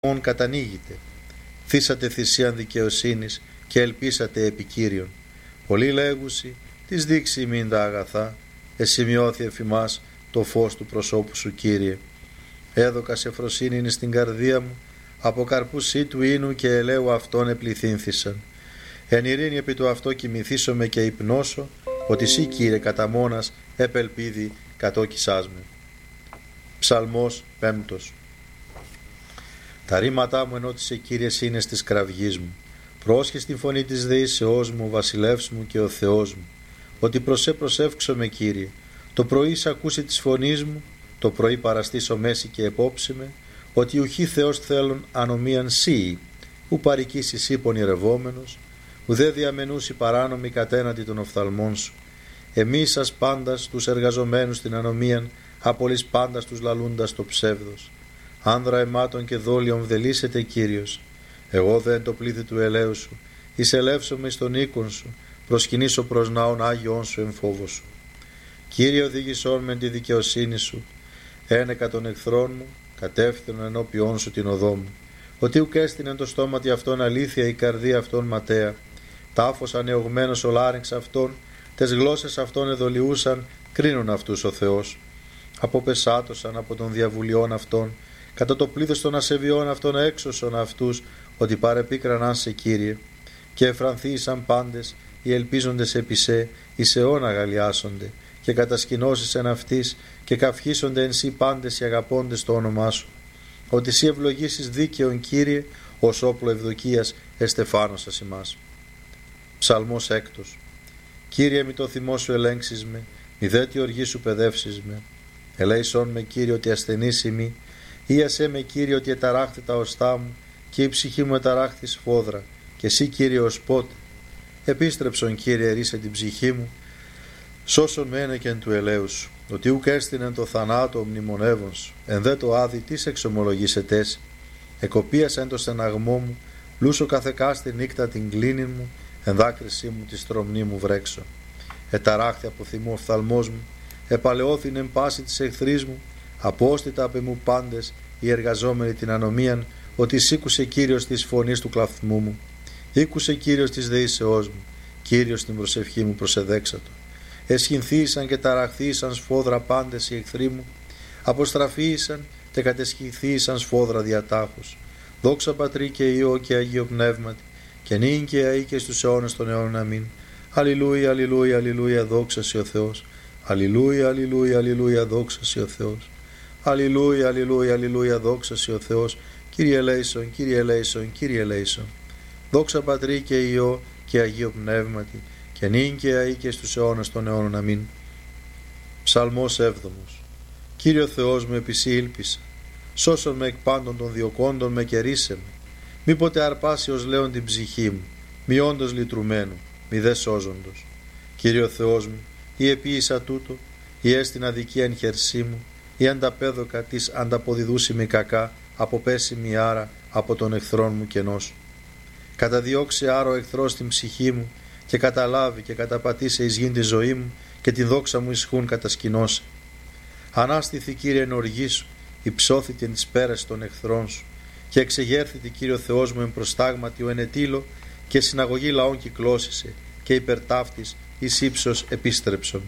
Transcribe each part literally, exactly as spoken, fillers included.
μόν κατανοίγητε. Θύσατε θυσίαν δικαιοσύνης και ελπίσατε επί Κύριον. Πολλοί λέγουσι, τις δείξει μην τα αγαθά, εσημειώθη εφημάς το φως του προσώπου σου, Κύριε. Έδωκα σε φροσύνην στην καρδία μου, από καρπούς του ίνου και ελαίου αυτών επληθύνθησαν. Εν ειρήνη επί του αυτό κοιμηθήσομαι και υπνώσω, ότι σύ, Κύριε, κατά μόνας επελπίδη κατόκισάς με. Ψαλμός πέμπτος. Τα ρήματά μου ενώτισε, Κύριε, είναι στις κραυγής μου. Πρόσχε στη φωνή της δεήσεώς μου, ο βασιλεύς μου και ο Θεός μου, ότι προσέ προσεύξομαι, Κύριε. Το πρωί σ' ακούσει της φωνής μου, το πρωί παραστήσω μέση και επόψιμε, ότι ουχή Θεός θέλουν ανομίαν σύ, ου παρικήσεις σύ πονηρευόμενος, ουδέ διαμενούσι παράνομη κατέναντι των οφθαλμών σου. Εμείς σας πάντας τους εργαζομένους στην ανομίαν, απολύς πάντας τους λαλούντας το ψεύδος. Άνδρα αιμάτων και δόλιων βδελίσετε, Κύριος. Εγώ δεν το πλήθη του ελαίου σου, εισελεύσομαι στον οίκον σου, προσκυνήσω προς ναόν Άγιον σου εν φόβο σου. Κύριε, οδήγησόν με τη δικαιοσύνη σου, ένεκα των εχθρών μου, κατεύθυνον ενώπιόν σου την οδό μου. Ότι ουκ έστεινεν το στόματι αυτών αλήθεια, η καρδία αυτών ματέα. Τάφος ανεωγμένος ο λάρυγξ αυτών, τες γλώσσες αυτών εδολιούσαν, κρίνουν αυτούς ο Θεός. Αποπεσάτωσαν από των διαβουλιών αυτών, κατά το πλήθος των ασεβιών αυτών έξωσον αυτούς, ότι παρεπίκραναν σε, Κύριε. Και εφρανθήσαν πάντες, οι ελπίζοντες επί σε, εις αιών αγαλιάσονται, και κατασκηνώσεις εν αυτής, και καυχήσονται εν σύ πάντες οι αγαπώντες το όνομά σου. Ότι σύ ευλογήσεις δίκαιον, Κύριε, ως όπλο ευδοκίας εστεφάνωσας ημάς. Ψαλμός έκτος. Κύριε, μη το θυμό σου ελέγξεις με, μη δε τη οργή σου παιδεύσεις με. Ελέησόν με, Κύριε, ότι ασθενής ημί, ίασέ με, Κύριε, ότι εταράχθη τα οστά μου, και η ψυχή μου εταράχθη σφόδρα, και εσύ, Κύριε, ως πότε. Επίστρεψον, Κύριε, ρίσε την ψυχή μου, σώσον με ένεκεν του ελαίου σου, ότι ουκ έστεινεν το θανάτο μνημονεύων σου, εν δε το άδει τις εξομολογήσετες. Εκοπίασεν το στεναγμό μου, λούσο καθεκάστη νύκτα την κλίνην μου, εν δάκρυσή μου τη στρομνή μου βρέξω. Εταράχθη από θυμό οφθαλμός μου, επαλαιώθην εν πάση της εχθρής μου, απόστητα απ' εμού πάντες οι εργαζόμενοι την ανομίαν, ότι σήκουσε, Κύριος, της φωνής του κλαθμού μου. Ήκουσε, Κύριος, της δεήσεώς μου, Κύριος, την προσευχή μου προσεδέξατο. Εσχυνθήσαν και ταραχθήσαν σφόδρα πάντες οι εχθροί μου, αποστραφήσαν και κατεσχυνθήσαν σφόδρα διατάχους. Δόξα Πατρί και Υιό και Αγίο Πνεύματι, και νυν και αεί και στους αιώνες των αιώνων. Αμήν. Αλληλούια, αλληλούια, αλληλούια, δόξα σοι ο Θεός. Αλληλούια, αλληλούια, αλληλούια, δόξα σοι ο Θεός. Αλληλούια, αλληλούια, αλληλούια, δόξα σοι ο Θεός. Κύριε ελέησον, Κύριε ελέησον, Κύριε ελέησον. Δόξα Πατρί και Υιό και Αγίο Πνεύματι, και νυν και αεί και στους αιώνες των αιώνων. Αμήν. Ψαλμός έβδομος. Κύριο Θεός μου, επί σοι ήλπισα. Σώσον με εκ πάντων των διωκόντων με και ρίσε με. Μη ποτέ αρπάσει ως λέον την ψυχή μου, μη όντως λυτρουμένου, μη δε σώζοντος. Κύριο Θεός μου, ή επίησα τούτο, ή έστιν αδικία εν χερσί μου, ή ανταπέδοκα της ανταποδιδούσιμη κακά, αποπέσιμη άρα από τον εχθρόν μου κενός. Καταδιώξει άρα ο εχθρός την ψυχή μου, και καταλάβει και καταπατήσε εις γην τη ζωή μου, και την δόξα μου ισχούν κατασκηνώσε. Ανάστηθη, Κύριε, εν οργή σου, υψώθητη εν τις πέρας των εχθρών σου, και εξεγέρθητη, Κύριο Θεός μου, εν προστάγματι ο ενετήλο, και συναγωγή λαών κυκλώσισε, και υπερτάφτης εις ύψος επίστρεψον.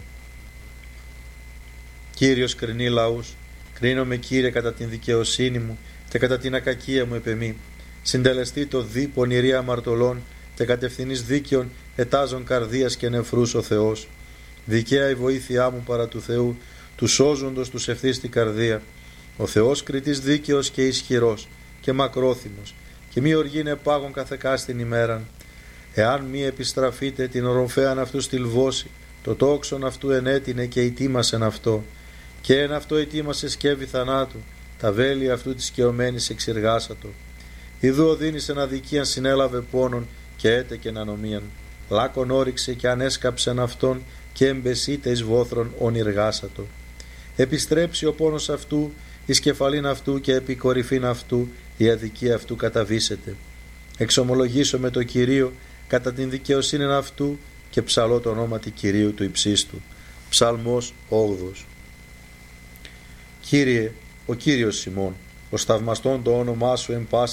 Κύριος κρινεί λαούς, κρίνομαι, Κύριε, κατά την δικαιοσύνη μου και κατά την ακακία μου επεμή. Συντελεστεί το δι πονηρή αμαρτωλών, και κατευθυνής δίκαιων ετάζων καρδίας και νεφρούς ο Θεός. Δικαία η βοήθειά μου παρά του Θεού, του σώζοντος τους ευθύς την καρδία. Ο Θεός κριτής δίκαιος και ισχυρός και μακρόθυμος, και μη οργήν επάγων καθεκάς την ημέραν. Εάν μη επιστραφείτε την οροφέαν αυτού στυλβώσει, το τόξον αυτού ενέτεινε και ητήμασεν αυτό, και εν αυτό ητήμασε σκεύη θανάτου, τα βέλη αυτού της σκαιωμένης εξηργάσατο. Ιδού οδύνησεν αδικίαν συνέλαβε πόνον, και έτεκεν ανομίαν. Λάκων όριξε και ανέσκαψεν αυτόν, και εμπεσίτε εις βόθρον ονειργάσατο. Επιστρέψει ο πόνος αυτού, εις κεφαλήν αυτού, και επί κορυφήν αυτού η αδικία αυτού καταβήσεται. Εξομολογήσω με το Κυρίο κατά την δικαιοσύνη αυτού, και ψαλώ το ονόματι Κυρίου του υψίστου. Ψαλμός όγδοος. Κύριε, ο Κύριος ημών, ως θαυμαστόν το όνομά σου εν πάση